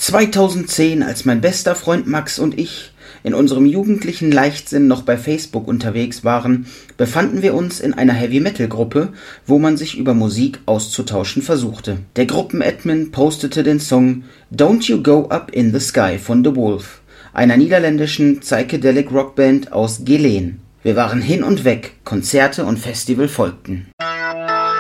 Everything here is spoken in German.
2010, als mein bester Freund Max und ich in unserem jugendlichen Leichtsinn noch bei Facebook unterwegs waren, befanden wir uns in einer Heavy-Metal-Gruppe, wo man sich über Musik auszutauschen versuchte. Der Gruppenadmin postete den Song Don't You Go Up in the Sky von The Wolf, einer niederländischen Psychedelic Rockband aus Geleen. Wir waren hin und weg, Konzerte und Festival folgten.